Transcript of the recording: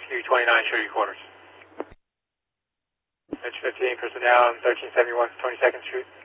Q29, show your quarters. Edge 58, person down, 1371 22nd Street.